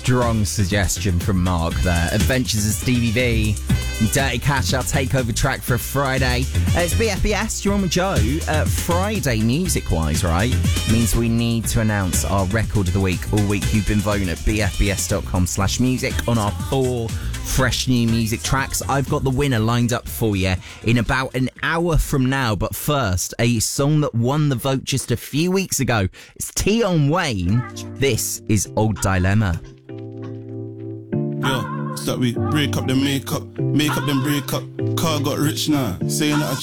strong suggestion from Mark there. Adventures of Stevie V. Dirty Cash, our takeover track for a Friday. It's BFBS, you're on with Joe. Friday, music-wise, right, means we need to announce our record of the week. All week you've been voting at bfbs.com/music on our 4 fresh new music tracks. I've got the winner lined up for you in about an hour from now. But first, a song that won the vote just a few weeks ago. It's Tion Wayne. This is Old Dilemma. Yeah, so we break up the makeup, then break up. Car got rich now, saying that I